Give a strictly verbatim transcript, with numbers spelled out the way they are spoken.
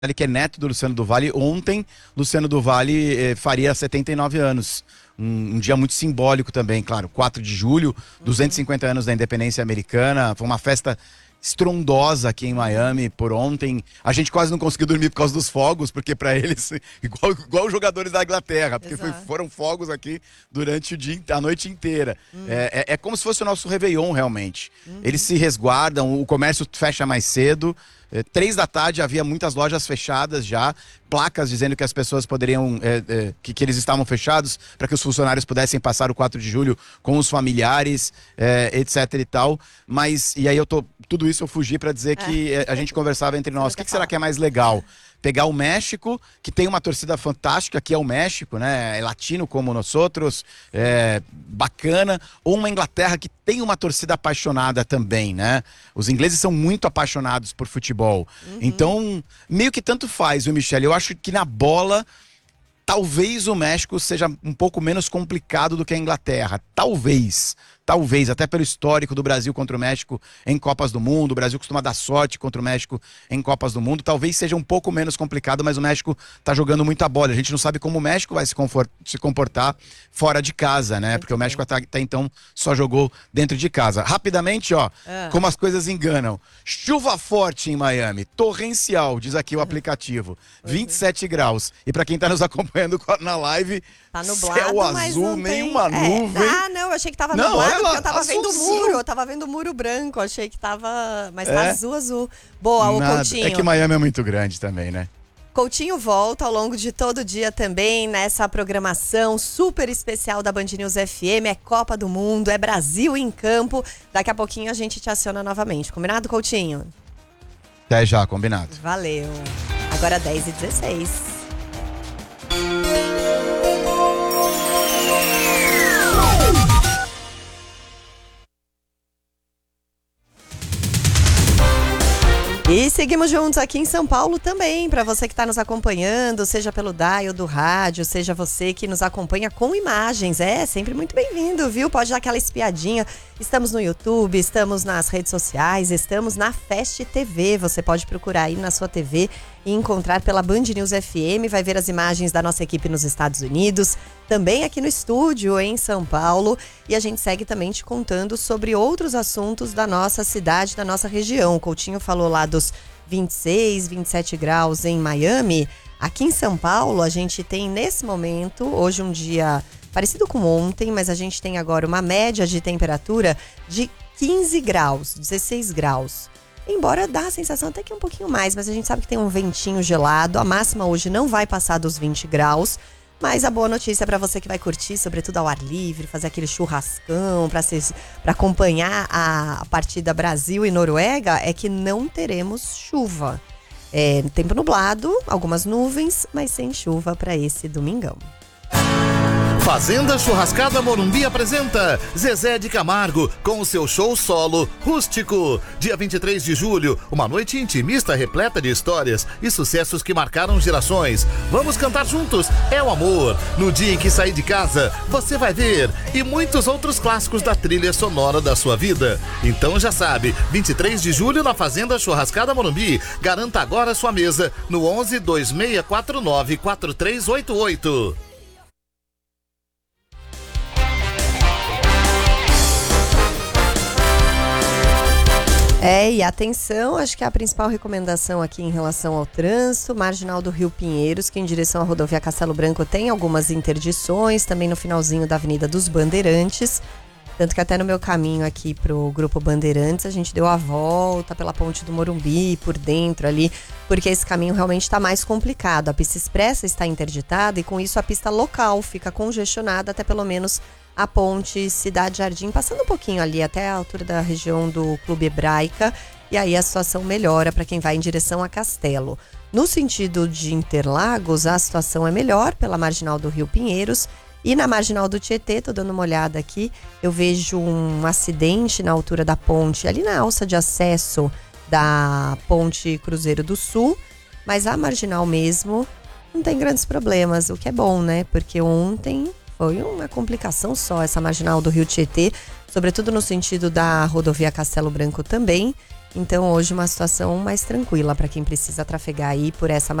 que é neto do Luciano do Vale. Ontem, Luciano do Vale eh, faria setenta e nove anos. Um, um dia muito simbólico também, claro. quatro de julho, duzentos e cinquenta anos da independência americana. Foi uma festa estrondosa aqui em Miami por ontem. A gente quase não conseguiu dormir por causa dos fogos, porque para eles, igual, igual os jogadores da Inglaterra, porque foi, foram fogos aqui durante o dia, a noite inteira. Uhum. É, é, é como se fosse o nosso Réveillon, realmente. Uhum. Eles se resguardam, o comércio fecha mais cedo. É, três da tarde havia muitas lojas fechadas já, placas dizendo que as pessoas poderiam, é, é, que, que eles estavam fechados para que os funcionários pudessem passar o quatro de julho com os familiares, é, etc e tal. Mas, e aí eu tô, tudo isso eu fugi para dizer que é. a gente conversava entre nós, o que, que será que é mais legal? Pegar o México, que tem uma torcida fantástica, que é o México, né? É latino como nós outros, é bacana. Ou uma Inglaterra que tem uma torcida apaixonada também, né? Os ingleses são muito apaixonados por futebol. Uhum. Então, meio que tanto faz, viu, Michele? Eu acho que na bola, talvez o México seja um pouco menos complicado do que a Inglaterra. Talvez. Talvez, até pelo histórico do Brasil contra o México em Copas do Mundo. O Brasil costuma dar sorte contra o México em Copas do Mundo. Talvez seja um pouco menos complicado, mas o México tá jogando muita bola. A gente não sabe como o México vai se, se comportar fora de casa, né? Muito Porque bem. O México até, até então só jogou dentro de casa. Rapidamente, ó, ah. como as coisas enganam. Chuva forte em Miami, torrencial, diz aqui o aplicativo. Pois vinte e sete é. graus. E para quem tá nos acompanhando na live, tá nublado, céu azul, nenhuma tem... nuvem. É. Ah, não, eu achei que tava não, nublado. Ela, eu tava vendo o muro, eu tava vendo o muro branco, achei que tava, mas tá é? azul, azul. Boa, Nada. o Coutinho. É que Miami é muito grande também, né? Coutinho volta ao longo de todo o dia também nessa programação super especial da Band News F M, é Copa do Mundo, é Brasil em campo. Daqui a pouquinho a gente te aciona novamente, combinado, Coutinho? Até já, combinado. Valeu. Agora dez e dezesseis. E seguimos juntos aqui em São Paulo também, para você que está nos acompanhando, seja pelo dial do rádio, seja você que nos acompanha com imagens. É sempre muito bem-vindo, viu? Pode dar aquela espiadinha. Estamos no YouTube, estamos nas redes sociais, estamos na Fast T V. Você pode procurar aí na sua T V e encontrar pela Band News F M. Vai ver as imagens da nossa equipe nos Estados Unidos, também aqui no estúdio em São Paulo. E a gente segue também te contando sobre outros assuntos da nossa cidade, da nossa região. O Coutinho falou lá dos vinte e seis, vinte e sete graus em Miami. Aqui em São Paulo, a gente tem nesse momento, hoje um dia parecido com ontem, mas a gente tem agora uma média de temperatura de quinze graus, dezesseis graus. Embora dá a sensação até que um pouquinho mais, mas a gente sabe que tem um ventinho gelado. A máxima hoje não vai passar dos vinte graus. Mas a boa notícia para você que vai curtir, sobretudo ao ar livre, fazer aquele churrascão para acompanhar a partida Brasil e Noruega, é que não teremos chuva. É tempo nublado, algumas nuvens, mas sem chuva para esse domingão. Fazenda Churrascada Morumbi apresenta Zezé de Camargo com o seu show solo Rústico. Dia vinte e três de julho, uma noite intimista repleta de histórias e sucessos que marcaram gerações. Vamos cantar juntos, é o amor. No dia em que sair de casa, você vai ver. E muitos outros clássicos da trilha sonora da sua vida. Então já sabe, vinte e três de julho na Fazenda Churrascada Morumbi. Garanta agora sua mesa no onze, dois seis quatro nove, quatro três oito oito. É, e atenção, acho que a principal recomendação aqui em relação ao trânsito, marginal do Rio Pinheiros, que em direção à rodovia Castelo Branco tem algumas interdições, também no finalzinho da Avenida dos Bandeirantes, tanto que até no meu caminho aqui pro Grupo Bandeirantes, a gente deu a volta pela Ponte do Morumbi, por dentro ali, porque esse caminho realmente está mais complicado. A pista expressa está interditada e com isso a pista local fica congestionada até pelo menos a ponte Cidade Jardim, passando um pouquinho ali até a altura da região do Clube Hebraica, e aí a situação melhora para quem vai em direção a Castelo. No sentido de Interlagos, a situação é melhor pela marginal do Rio Pinheiros, e na marginal do Tietê, tô dando uma olhada aqui, eu vejo um acidente na altura da ponte, ali na alça de acesso da ponte Cruzeiro do Sul, mas a marginal mesmo não tem grandes problemas, o que é bom, né? Porque ontem foi uma complicação só essa marginal do Rio Tietê, sobretudo no sentido da rodovia Castelo Branco também. Então hoje uma situação mais tranquila para quem precisa trafegar aí por essa